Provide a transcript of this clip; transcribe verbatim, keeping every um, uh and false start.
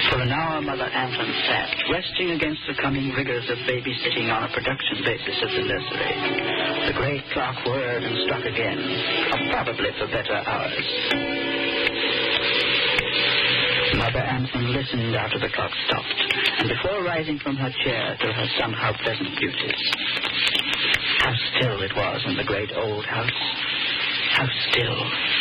For an hour, Mother Anthony sat, resting against the coming rigors of babysitting on a production basis at the nursery. The great clock whirred and struck again, probably for better hours. Mother Anthony listened after the clock stopped, and before rising from her chair to her somehow pleasant duties. How still it was in the great old house. How still.